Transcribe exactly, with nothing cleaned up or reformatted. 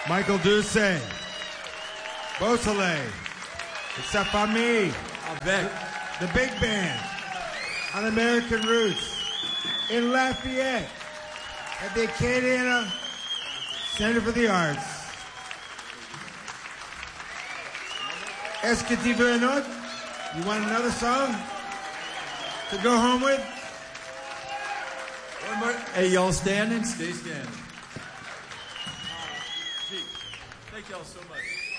Michael Doucet, Beausoleil, Sa Famille, Avec, the big band on American Roots in Lafayette at the Acadiana Center for the Arts. Est-ce que tu veux un autre? You want another song to go home with? one more. Hey, y'all standing? Stay standing. Thank y'all so much.